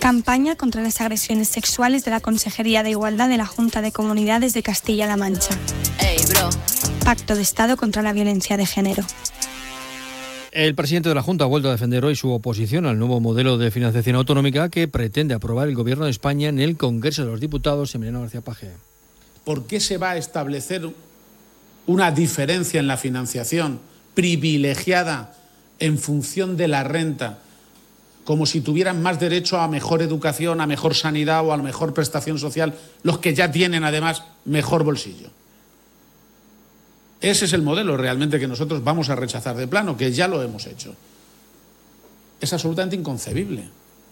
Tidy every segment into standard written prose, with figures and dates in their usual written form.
Campaña contra las agresiones sexuales de la Consejería de Igualdad de la Junta de Comunidades de Castilla-La Mancha. Pacto de Estado contra la violencia de género. El presidente de la Junta ha vuelto a defender hoy su oposición al nuevo modelo de financiación autonómica que pretende aprobar el Gobierno de España en el Congreso de los Diputados. Emiliano García Paje. ¿Por qué se va a establecer una diferencia en la financiación privilegiada en función de la renta, como si tuvieran más derecho a mejor educación, a mejor sanidad o a mejor prestación social los que ya tienen además mejor bolsillo? Ese es el modelo realmente que nosotros vamos a rechazar de plano, que ya lo hemos hecho. Es absolutamente inconcebible.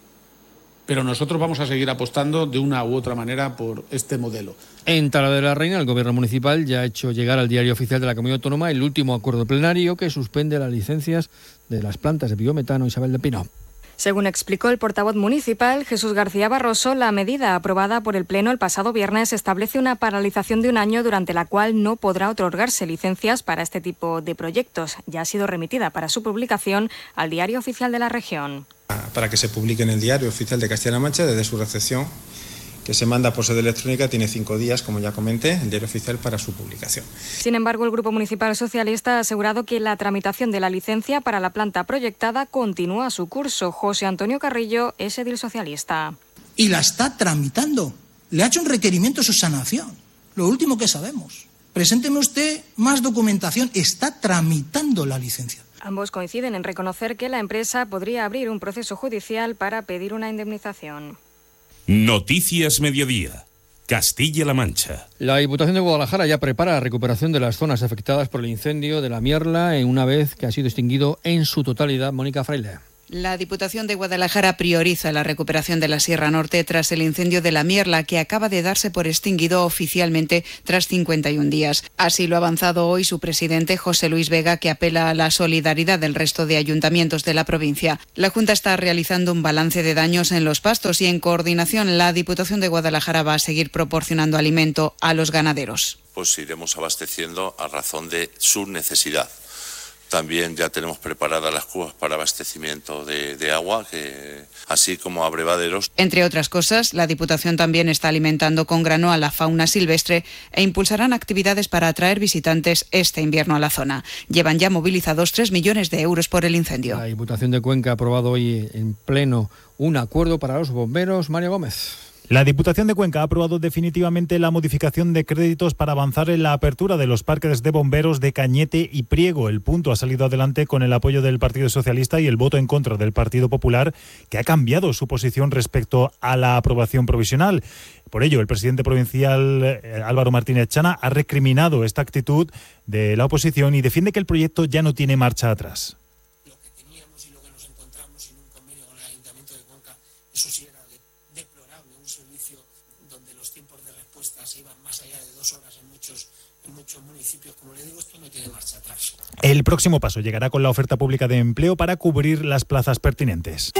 Pero nosotros vamos a seguir apostando de una u otra manera por este modelo. En Talavera de la Reina, el Gobierno municipal ya ha hecho llegar al Diario Oficial de la Comunidad Autónoma el último acuerdo plenario que suspende las licencias de las plantas de biometano Isabel de Pino. Según explicó el portavoz municipal, Jesús García Barroso, la medida aprobada por el Pleno el pasado viernes establece una paralización de un año durante la cual no podrá otorgarse licencias para este tipo de proyectos. Ya ha sido remitida para su publicación al Diario Oficial de la Región. Para que se publique en el Diario Oficial de Castilla-La Mancha desde su recepción, que se manda por sede electrónica, tiene 5 días, como ya comenté, el Diario Oficial para su publicación. Sin embargo, el Grupo Municipal Socialista ha asegurado que la tramitación de la licencia para la planta proyectada continúa su curso. José Antonio Carrillo es edil socialista. Y la está tramitando. Le ha hecho un requerimiento de subsanación. Lo último que sabemos. Presénteme usted más documentación. Está tramitando la licencia. Ambos coinciden en reconocer que la empresa podría abrir un proceso judicial para pedir una indemnización. Noticias Mediodía. Castilla-La Mancha. La Diputación de Guadalajara ya prepara la recuperación de las zonas afectadas por el incendio de la Mierla una vez que ha sido extinguido en su totalidad. Mónica Fraile. La Diputación de Guadalajara prioriza la recuperación de la Sierra Norte tras el incendio de la Mierla, que acaba de darse por extinguido oficialmente tras 51 días. Así lo ha avanzado hoy su presidente, José Luis Vega, que apela a la solidaridad del resto de ayuntamientos de la provincia. La Junta está realizando un balance de daños en los pastos y, en coordinación, la Diputación de Guadalajara va a seguir proporcionando alimento a los ganaderos. Pues iremos abasteciendo a razón de su necesidad. También ya tenemos preparadas las cubas para abastecimiento de agua, así como abrevaderos. Entre otras cosas, la Diputación también está alimentando con grano a la fauna silvestre e impulsarán actividades para atraer visitantes este invierno a la zona. Llevan ya movilizados 3 millones de euros por el incendio. La Diputación de Cuenca ha aprobado hoy en pleno un acuerdo para los bomberos. Mario Gómez. La Diputación de Cuenca ha aprobado definitivamente la modificación de créditos para avanzar en la apertura de los parques de bomberos de Cañete y Priego. El punto ha salido adelante con el apoyo del Partido Socialista y el voto en contra del Partido Popular, que ha cambiado su posición respecto a la aprobación provisional. Por ello, el presidente provincial Álvaro Martínez Chana ha recriminado esta actitud de la oposición y defiende que el proyecto ya no tiene marcha atrás. Lo que teníamos y lo que nos encontramos en un convenio con el Ayuntamiento de Cuenca, eso sí era deplorable, un servicio donde los tiempos de respuesta se iban más allá de 2 horas en muchos municipios. Como le digo, esto no tiene marcha atrás. El próximo paso llegará con la oferta pública de empleo para cubrir las plazas pertinentes.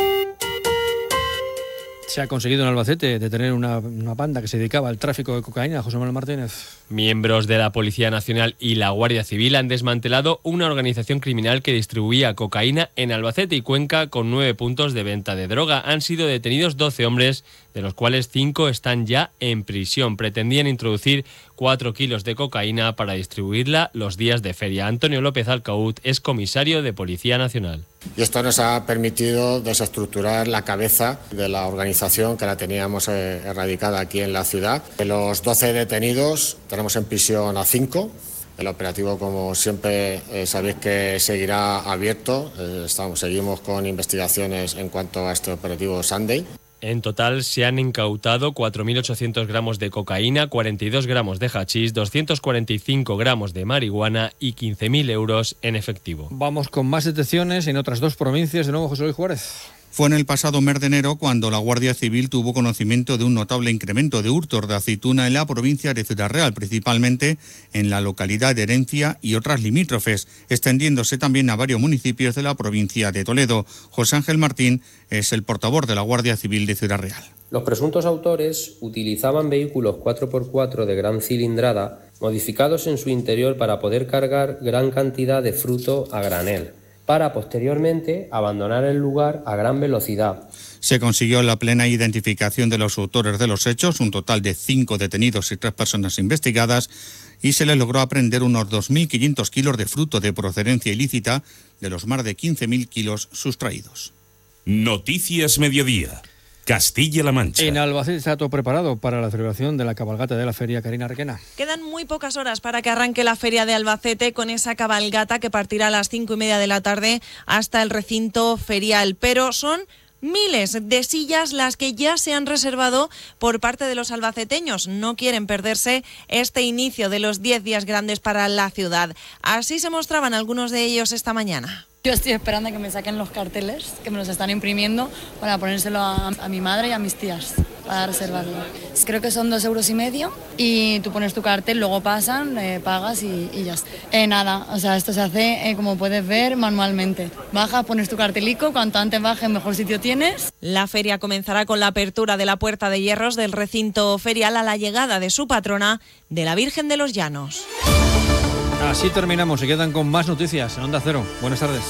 Se ha conseguido en Albacete detener una banda que se dedicaba al tráfico de cocaína. José Manuel Martínez. Miembros de la Policía Nacional y la Guardia Civil han desmantelado una organización criminal que distribuía cocaína en Albacete y Cuenca con 9 puntos de venta de droga. Han sido detenidos 12 hombres, de los cuales 5 están ya en prisión. Pretendían introducir 4 kilos de cocaína para distribuirla los días de feria. Antonio López Alcaud es comisario de Policía Nacional. Y esto nos ha permitido desestructurar la cabeza de la organización que la teníamos erradicada aquí en la ciudad. De los 12 detenidos tenemos en prisión a 5. El operativo, como siempre, sabéis que seguirá abierto. Seguimos con investigaciones en cuanto a este operativo Sunday. En total se han incautado 4.800 gramos de cocaína, 42 gramos de hachís, 245 gramos de marihuana y 15.000 euros en efectivo. Vamos con más detenciones en otras 2 provincias. De nuevo, José Luis Juárez. Fue en el pasado mes de enero cuando la Guardia Civil tuvo conocimiento de un notable incremento de hurtos de aceituna en la provincia de Ciudad Real, principalmente en la localidad de Herencia y otras limítrofes, extendiéndose también a varios municipios de la provincia de Toledo. José Ángel Martín es el portavoz de la Guardia Civil de Ciudad Real. Los presuntos autores utilizaban vehículos 4x4 de gran cilindrada, modificados en su interior para poder cargar gran cantidad de fruto a granel. para posteriormente abandonar el lugar a gran velocidad. Se consiguió la plena identificación de los autores de los hechos, un total de 5 detenidos y 3 personas investigadas, y se les logró apreender unos 2.500 kilos de fruto de procedencia ilícita de los más de 15.000 kilos sustraídos. Noticias Mediodía. Castilla-La Mancha. En Albacete está todo preparado para la celebración de la cabalgata de la feria. Karina Requena. Quedan muy pocas horas para que arranque la feria de Albacete con esa cabalgata que partirá a las 5:30 de la tarde hasta el recinto ferial. Pero son miles de sillas las que ya se han reservado por parte de los albaceteños. No quieren perderse este inicio de los 10 días grandes para la ciudad. Así se mostraban algunos de ellos esta mañana. Yo estoy esperando a que me saquen los carteles, que me los están imprimiendo, para ponérselo a mi madre y a mis tías, para reservarlo. Creo que son 2,5 € y tú pones tu cartel, luego pasan, pagas y ya está. Nada, o sea, esto se hace, como puedes ver, manualmente. Bajas, pones tu cartelico, cuanto antes bajes, mejor sitio tienes. La feria comenzará con la apertura de la Puerta de Hierros del recinto ferial a la llegada de su patrona, de la Virgen de los Llanos. Así terminamos, se quedan con más noticias en Onda Cero. Buenas tardes.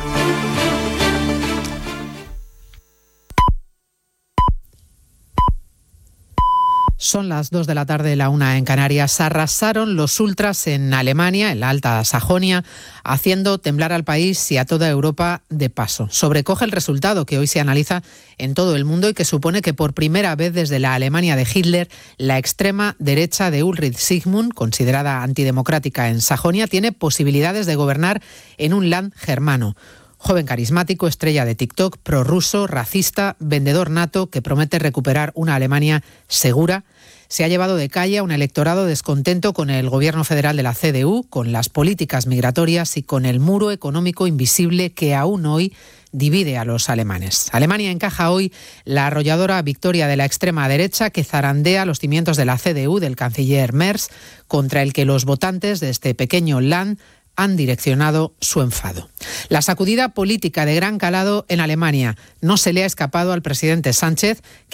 Son las 2 de la tarde, la 1 en Canarias. Arrasaron los ultras en Alemania, en la Alta Sajonia, haciendo temblar al país y a toda Europa de paso. Sobrecoge el resultado que hoy se analiza en todo el mundo y que supone que por primera vez desde la Alemania de Hitler, la extrema derecha de Ulrich Sigmund, considerada antidemocrática en Sajonia, tiene posibilidades de gobernar en un land germano. Joven carismático, estrella de TikTok, prorruso, racista, vendedor nato que promete recuperar una Alemania segura, se ha llevado de calle a un electorado descontento con el gobierno federal de la CDU, con las políticas migratorias y con el muro económico invisible que aún hoy divide a los alemanes. Alemania encaja hoy la arrolladora victoria de la extrema derecha que zarandea los cimientos de la CDU del canciller Merz, contra el que los votantes de este pequeño land han direccionado su enfado. La sacudida política de gran calado en Alemania no se le ha escapado al presidente Sánchez, que